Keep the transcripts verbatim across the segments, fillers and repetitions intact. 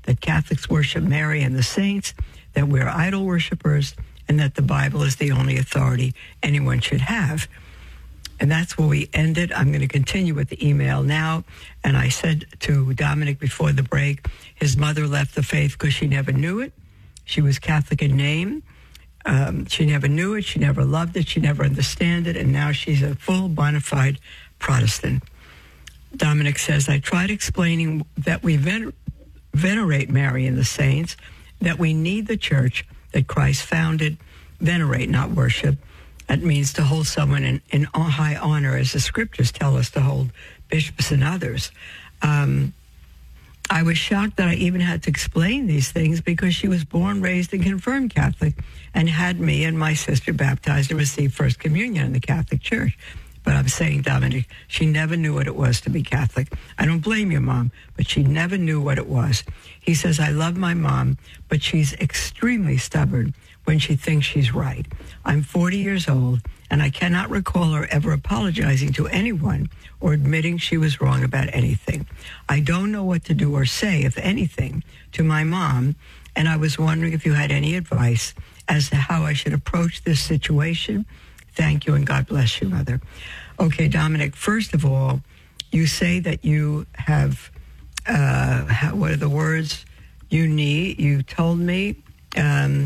that Catholics worship Mary and the saints, that we're idol worshipers, and that the Bible is the only authority anyone should have. And that's where we ended. I'm going to continue with the email now. And I said to Dominic before the break, his mother left the faith because she never knew it. She was Catholic in name. Um, she never knew it. She never loved it. She never understood it. And now she's a full bona fide Protestant. Dominic says, I tried explaining that we vener- venerate Mary and the saints, that we need the church that Christ founded, venerate, not worship. That means to hold someone in, in high honor, as the scriptures tell us to hold bishops and others. Um, I was shocked that I even had to explain these things because she was born, raised, and confirmed Catholic and had me and my sister baptized and received First Communion in the Catholic Church. But I'm saying, Dominic, she never knew what it was to be Catholic. I don't blame your mom, but she never knew what it was. He says, I love my mom, but she's extremely stubborn when she thinks she's right. I'm forty years old, and I cannot recall her ever apologizing to anyone or admitting she was wrong about anything. I don't know what to do or say, if anything, to my mom, and I was wondering if you had any advice as to how I should approach this situation. Thank you, and God bless you, Mother. Okay, Dominic, first of all, you say that you have, uh, how, what are the words you need? You told me, um,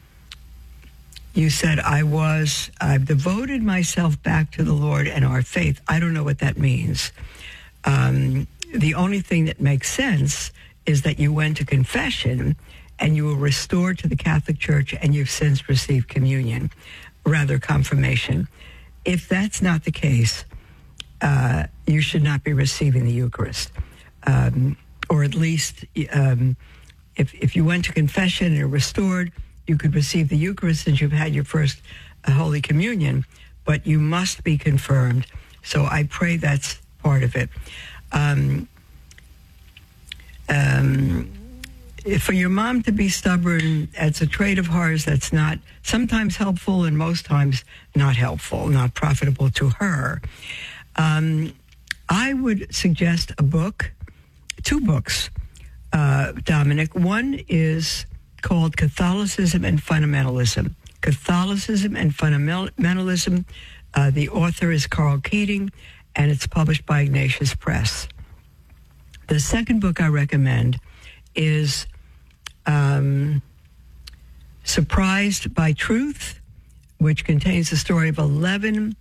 you said, I was, I've devoted myself back to the Lord and our faith. I don't know what that means. Um, the only thing that makes sense is that you went to confession and you were restored to the Catholic Church and you've since received communion, rather confirmation. If that's not the case, uh, you should not be receiving the Eucharist. Um, or at least um, if, if you went to confession and are restored, you could receive the Eucharist since you've had your first uh, Holy Communion, but you must be confirmed. So I pray that's part of it. Um, um, for your mom to be stubborn, it's a trait of hers that's not sometimes helpful and most times not helpful, not profitable to her. Um, I would suggest a book, two books, uh, Dominic. One is called Catholicism and Fundamentalism. Catholicism and Fundamentalism. Uh, the author is Carl Keating, and it's published by Ignatius Press. The second book I recommend is um, Surprised by Truth, which contains the story of eleven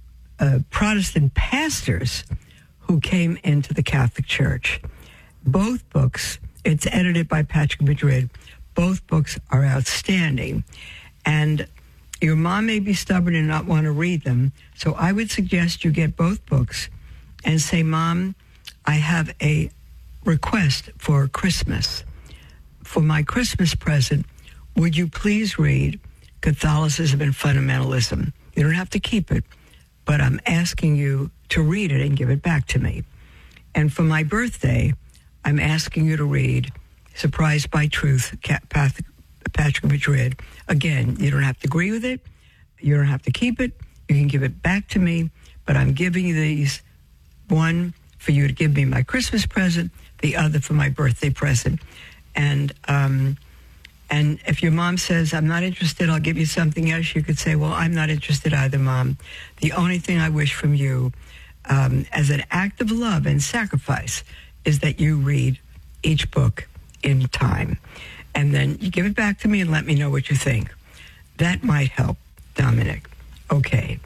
uh, Protestant pastors who came into the Catholic Church. Both books, it's edited by Patrick Madrid. Both books are outstanding. And your mom may be stubborn and not want to read them, so I would suggest you get both books and say, Mom, I have a request for Christmas. For my Christmas present, would you please read Catholicism and Fundamentalism? You don't have to keep it, but I'm asking you to read it and give it back to me. And for my birthday, I'm asking you to read Surprised by Truth, Patrick Madrid. Again, you don't have to agree with it. You don't have to keep it. You can give it back to me, but I'm giving you these, one for you to give me my Christmas present, the other for my birthday present. And um, and if your mom says, I'm not interested, I'll give you something else, you could say, well, I'm not interested either, Mom. The only thing I wish from you um, as an act of love and sacrifice is that you read each book in time. And then you give it back to me and let me know what you think. That might help, Dominic. Okay.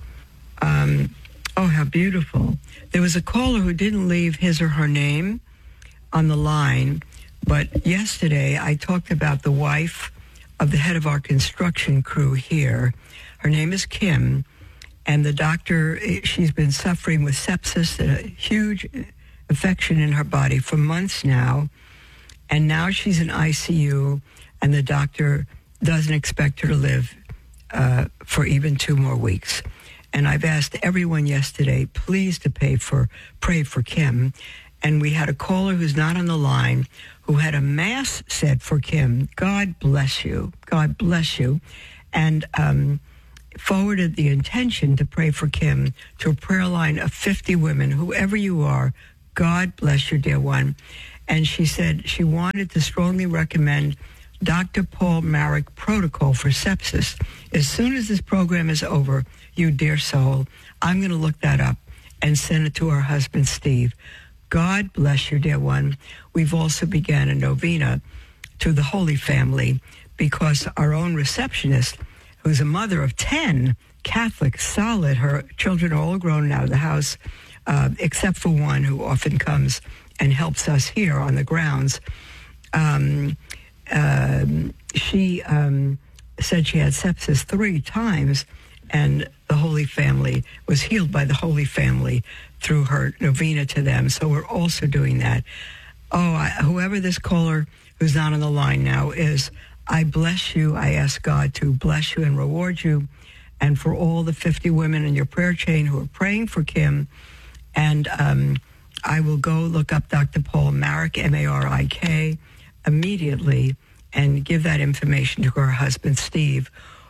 Um, oh, how beautiful. There was a caller who didn't leave his or her name on the line, but yesterday I talked about the wife of the head of our construction crew here. Her name is Kim, and the doctor, she's been suffering with sepsis, a huge infection in her body for months now, and now she's in I C U, and the doctor doesn't expect her to live uh, for even two more weeks. And I've asked everyone yesterday, please to pay for, pray for Kim. And we had a caller who's not on the line who had a mass said for Kim. God bless you. God bless you. And um, forwarded the intention to pray for Kim to a prayer line of fifty women, whoever you are. God bless you, dear one. and she said she wanted to strongly recommend Doctor Paul Marik protocol for sepsis. As soon as this program is over, you dear soul, I'm going to look that up and send it to her husband, Steve. God bless you, dear one. We've also began a novena to the Holy Family because our own receptionist, who's a mother of ten, Catholic, solid, her children are all grown out of the house, uh, except for one who often comes and helps us here on the grounds. Um, um, she um, said she had sepsis three times, and the Holy Family was healed by the Holy Family through her novena to them. So we're also doing that. Oh, I, whoever this caller who's not on the line now is, I bless you. I ask God to bless you and reward you. And for all the fifty women in your prayer chain who are praying for Kim. And um, I will go look up Doctor Paul Marik, M A R I K, immediately and give that information to her husband, Steve,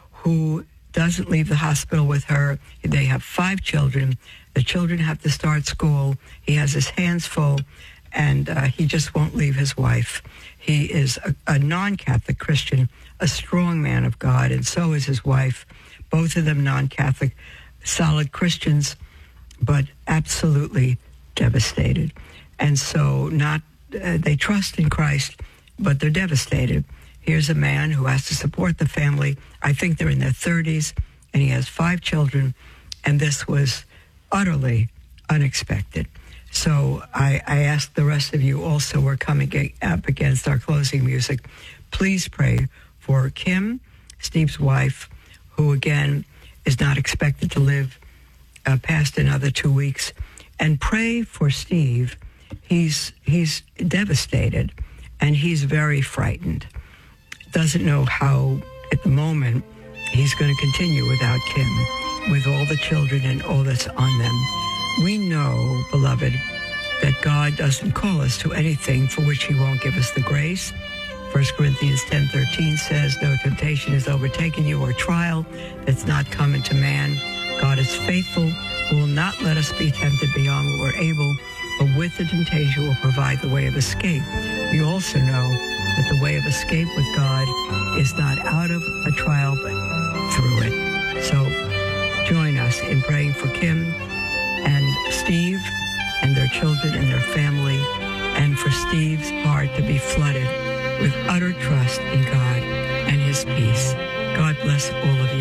who doesn't leave the hospital with her. They have five children. The children have to start school. He has his hands full, and uh, he just won't leave his wife. He is a, a non-Catholic Christian, a strong man of God, and so is his wife. Both of them non-Catholic, solid Christians, but absolutely devastated. And so not uh, they trust in Christ, but they're devastated. Here's a man who has to support the family. I think they're in their thirties, and he has five children, and this was utterly unexpected. So I, I ask the rest of you also, we're coming up against our closing music, please pray for Kim, Steve's wife, who again is not expected to live uh, past another two weeks, and pray for Steve. He's he's devastated, and he's very frightened. Doesn't know how, at the moment, he's going to continue without Kim, with all the children and all that's on them. We know, beloved, that God doesn't call us to anything for which he won't give us the grace. First Corinthians ten thirteen says, no temptation has overtaken you or trial that's not common to man. God is faithful, who will not let us be tempted beyond what we're able, but with the temptation will provide the way of escape. We also know that the way of escape with God is not out of a trial, but through it. So join us in praying for Kim and Steve and their children and their family, and for Steve's heart to be flooded with utter trust in God and his peace. God bless all of you.